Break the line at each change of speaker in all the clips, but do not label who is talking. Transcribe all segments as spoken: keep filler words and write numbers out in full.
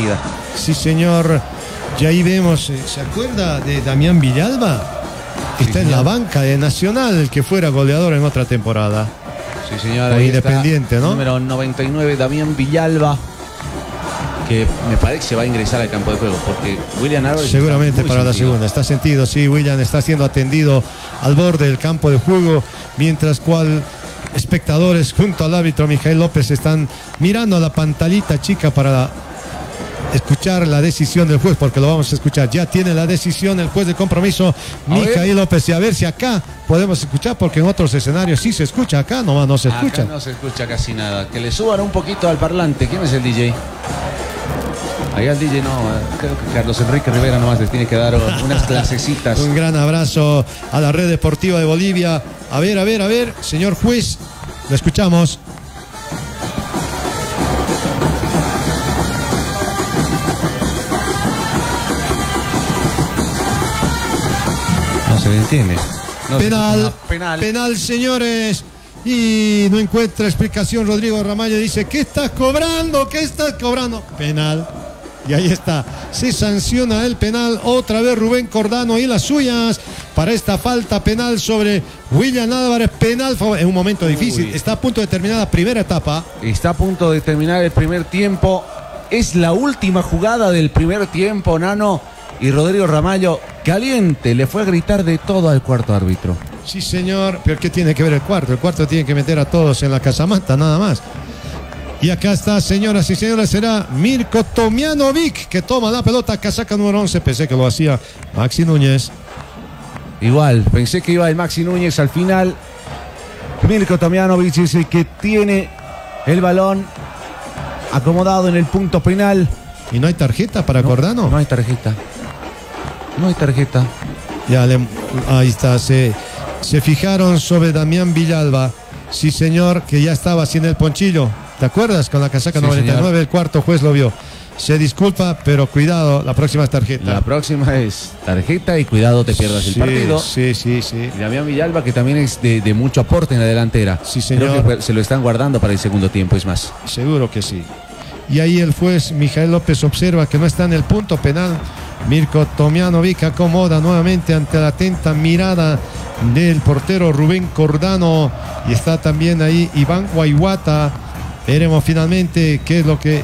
enseguida.
Sí, señor. Y ahí vemos, ¿se acuerda de Damián Villalba? Está sí, en la banca de Nacional, el que fuera goleador en otra temporada.
Sí, señor.
Ahí Independiente, ¿no?
Número noventa y nueve, Damián Villalba, que me parece que va a ingresar al campo de juego, porque William Álvarez
seguramente para sentido. La segunda. Está sentido, sí, William está siendo atendido al borde del campo de juego, mientras cual espectadores junto al árbitro Mijail López están mirando a la pantallita chica para escuchar la decisión del juez, porque lo vamos a escuchar. Ya tiene la decisión el juez de compromiso, Mijail López, y a ver si acá podemos escuchar, porque en otros escenarios sí se escucha, acá nomás no se escucha.
Acá no se escucha casi nada. Que le suban un poquito al parlante. ¿Quién es el D J? Ahí al D J no, creo que Carlos Enrique Rivera nomás les tiene que dar unas clasecitas.
Un gran abrazo a la Red Deportiva de Bolivia. A ver, a ver, a ver, señor juez, lo escuchamos.
No se le entiende. No
penal, penal, penal, señores. Y no encuentra explicación Rodrigo Ramallo. Dice, ¿qué estás cobrando? ¿Qué estás cobrando? Penal. Y ahí está, se sanciona el penal, otra vez Rubén Cordano y las suyas para esta falta penal sobre William Álvarez. Penal en un momento difícil. Uy. Está a punto de terminar la primera etapa.
Está a punto de terminar el primer tiempo. Es la última jugada del primer tiempo, Nano. Y Rodrigo Ramallo, caliente, le fue a gritar de todo al cuarto árbitro.
Sí, señor, pero ¿qué tiene que ver el cuarto? El cuarto tiene que meter a todos en la casamata, nada más. Y acá está, señoras y señores, será Mirko Tomjanovic que toma la pelota, casaca número once. Pensé que lo hacía Maxi Núñez.
Igual, pensé que iba el Maxi Núñez al final. Mirko Tomjanovic es el que tiene el balón acomodado en el punto penal.
¿Y no hay tarjeta para
no,
Cordano?
No hay tarjeta. No hay tarjeta.
Ya, le, ahí está, se, se fijaron sobre Damián Villalba. Sí, señor, que ya estaba sin el ponchillo. ¿Te acuerdas? Con la casaca sí, noventa y nueve, señor. El cuarto juez lo vio. Se disculpa, pero cuidado, la próxima es tarjeta.
La próxima es tarjeta y cuidado te pierdas sí, el partido.
Sí, sí, sí.
Y Damián Villalba, que también es de, de mucho aporte en la delantera.
Sí, señor.
Creo que se lo están guardando para el segundo tiempo, es más.
Seguro que sí. Y ahí el juez Mijail López observa que no está en el punto penal. Mirko Tomjanovic acomoda nuevamente ante la atenta mirada del portero Rubén Cordano. Y está también ahí Iván Guayguata. Veremos finalmente qué es lo que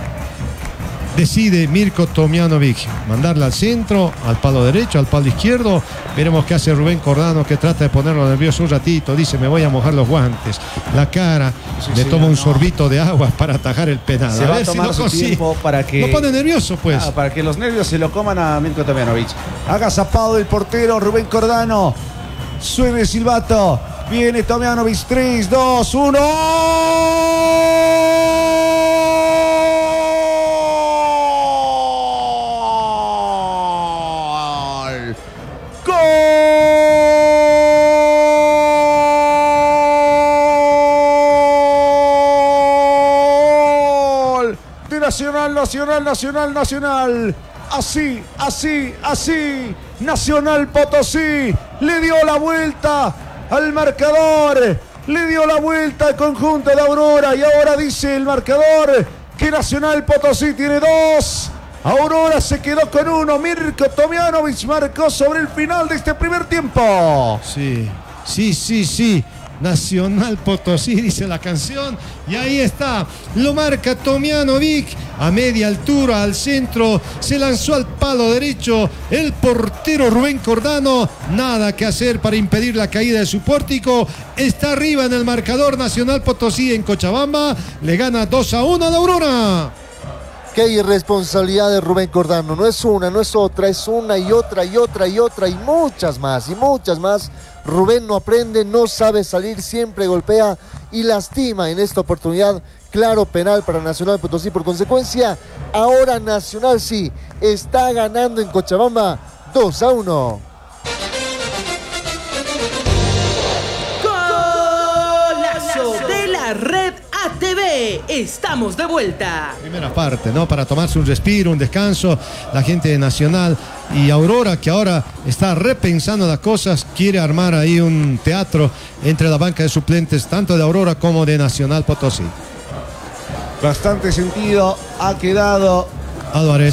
decide Mirko Tomjanovic. Mandarla al centro, al palo derecho, al palo izquierdo. Veremos qué hace Rubén Cordano, que trata de ponerlo nervioso un ratito. Dice, me voy a mojar los guantes, la cara. Sí, le sí, toma un no. sorbito de agua para atajar el penal.
Se
a
va
ver
a tomar
si no
su tiempo para que...
Lo pone nervioso, pues.
Ah, para que los nervios se lo coman a Mirko Tomjanovic. Haga zapado el portero Rubén Cordano. Suena el silbato. Viene Tomjanovic. tres, dos, uno. Nacional, Nacional, Nacional, Nacional. Así, así, así. Nacional Potosí le dio la vuelta al marcador. Le dio la vuelta al conjunto de Aurora. Y ahora dice el marcador que Nacional Potosí tiene dos. Aurora se quedó con uno. Mirko Tomjanovic marcó sobre el final de este primer tiempo.
Sí, sí, sí, sí. Nacional Potosí, dice la canción. Y ahí está, lo marca Tomjanovic a media altura, al centro, se lanzó al palo derecho el portero Rubén Cordano. Nada que hacer para impedir la caída de su pórtico. Está arriba en el marcador Nacional Potosí en Cochabamba. Le gana dos a uno a la Aurora.
Qué irresponsabilidad de Rubén Cordano. No es una, no es otra, es una y otra y otra y otra y muchas más y muchas más. Rubén no aprende, no sabe salir, siempre golpea y lastima. En esta oportunidad, claro, penal para Nacional Potosí. Por consecuencia, ahora Nacional sí está ganando en Cochabamba dos a uno.
Golazo de la Red A T V. Estamos de vuelta.
Primera parte, ¿no? Para tomarse un respiro, un descanso. La gente de Nacional y Aurora, que ahora está repensando las cosas, quiere armar ahí un teatro entre la banca de suplentes, tanto de Aurora como de Nacional Potosí.
Bastante sentido ha quedado
Álvarez.